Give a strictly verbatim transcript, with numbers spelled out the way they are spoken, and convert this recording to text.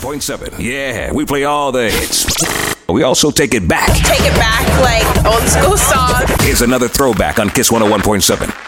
point seven. Yeah, we play all the hits. We also take it back. Take it back like old school song. Here's another throwback on Kiss one oh one point seven.